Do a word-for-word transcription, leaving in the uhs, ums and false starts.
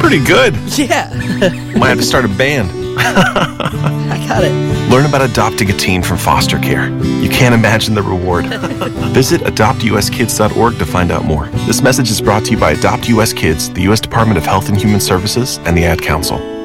pretty good. Yeah. Might have to start a band. I got it. Learn about adopting a teen from foster care. You can't imagine the reward. Visit adopt u s kids dot org to find out more. This message is brought to you by Adopt U S Kids, the U S Department of Health and Human Services, and the Ad Council.